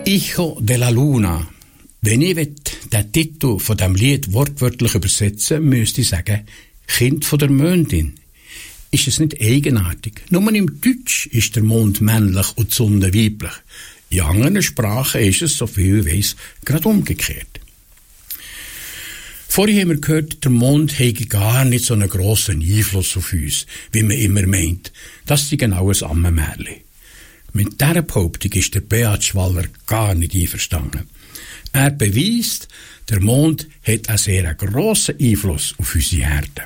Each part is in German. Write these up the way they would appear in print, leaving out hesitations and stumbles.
Hijo de la Luna. Wenn ich den Titel von dem Lied wortwörtlich übersetzen müsste ich sagen, Kind von der Mondin. Ist es nicht eigenartig? Nur im Deutsch ist der Mond männlich und die Sonne weiblich. In anderen Sprachen ist es, so viel ich weiss, gerade umgekehrt. Vorhin haben wir gehört, der Mond habe gar nicht so einen grossen Einfluss auf uns, wie man immer meint. Das ist genau ein Ammenmärchen. Mit dieser Behauptung ist der Beat Schwaller gar nicht einverstanden. Er beweist, der Mond hat einen sehr grossen Einfluss auf unsere Erde.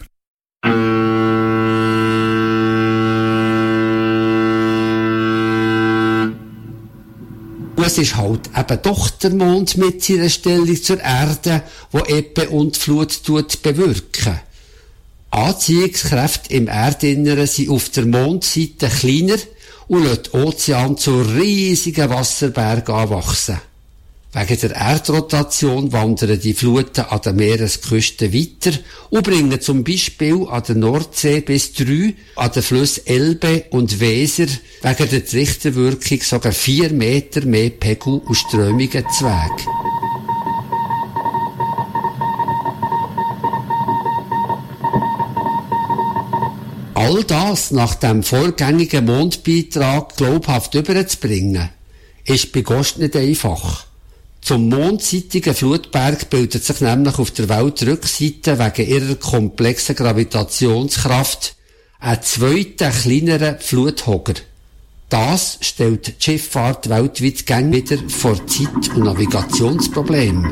Es ist halt eben doch der Mond mit seiner Stellung zur Erde, wo Ebbe und Flut bewirken. Anziehungskräfte im Erdinneren sind auf der Mondseite kleiner und lassen den Ozean zu riesigen Wasserbergen anwachsen. Wegen der Erdrotation wandern die Fluten an der Meeresküste weiter und bringen zum Beispiel an der Nordsee bis 3, an den Flüssen Elbe und Weser wegen der Trichterwirkung sogar 4 Meter mehr Pegel und Strömungen zu Weg. All das nach dem vorgängigen Mondbeitrag glaubhaft überzubringen, ist bei Gott nicht einfach. Zum mondseitigen Flutberg bildet sich nämlich auf der Weltrückseite wegen ihrer komplexen Gravitationskraft ein zweiter, kleinerer Fluthogger. Das stellt die Schifffahrt weltweit gern wieder vor Zeit- und Navigationsproblemen.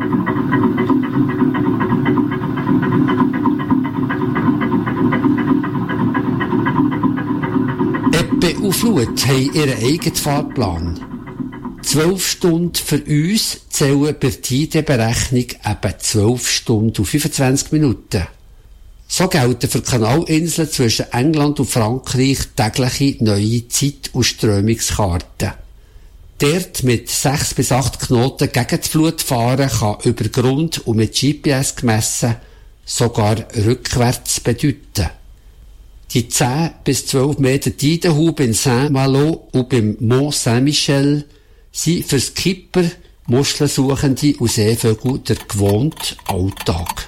Ebbe und Flut haben ihren eigenen Fahrplan. 12 Stunden für uns zählen bei der Tideberechnung eben 12 Stunden und 25 Minuten. So gelten für die Kanalinseln zwischen England und Frankreich tägliche neue Zeit- und Strömungskarten. Dort mit 6 bis 8 Knoten gegen die Flut fahren kann über Grund und mit GPS gemessen sogar rückwärts bedeuten. Die 10 bis 12 Meter Tidenhube in Saint-Malo und beim Mont Saint-Michel sind für Skipper, Muschelsuchende und Seevögel der gewohnte Alltag.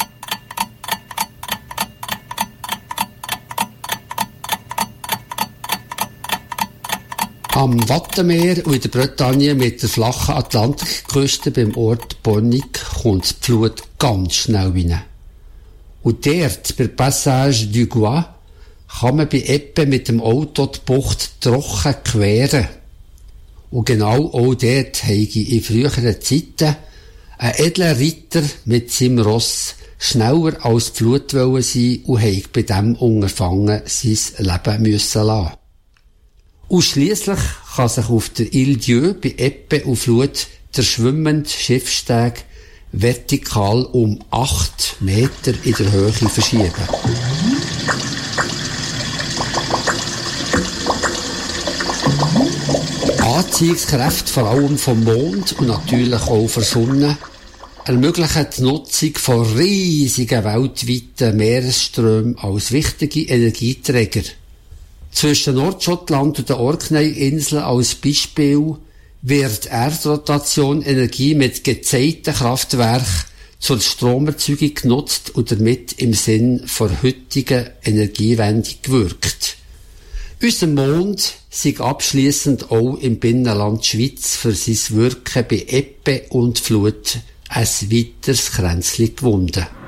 Am Wattenmeer und in der Bretagne mit der flachen Atlantikküste beim Ort Pornic kommt die Flut ganz schnell rein. Und dort, bei Passage du Gois, kann man bei Ebbe mit dem Auto die Bucht trocken queren. Und genau auch dort habe in früheren Zeiten ein edler Ritter mit seinem Ross schneller als die Flut wollen sein und habe bei dem Unterfangen sein Leben müssen lassen. Und schliesslich kann sich auf der Ile Dieu bei Ebbe und Flut der schwimmende Schiffssteg vertikal um 8 Meter in der Höhe verschieben. Anziehungskräfte vor allem vom Mond und natürlich auch von der Sonne ermöglichen die Nutzung von riesigen weltweiten Meeresströmen als wichtige Energieträger. Zwischen Nordschottland und den Orkney-Inseln als Beispiel wird Erdrotation Energie mit gezeigten Kraftwerken zur Stromerzeugung genutzt und damit im Sinn der heutigen Energiewende gewirkt. Unser Mond sei abschliessend auch im Binnenland Schweiz für sein Wirken bei Ebbe und Flut ein weiteres Kränzchen gewunden.